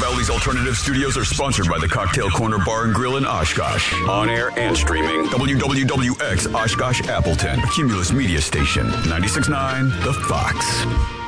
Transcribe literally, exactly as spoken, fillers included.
Valley's Alternative Studios are sponsored by the Cocktail Corner Bar and Grill in Oshkosh. On air and streaming. W W W X Oshkosh Appleton. A Cumulus Media Station. ninety-six point nine The Fox.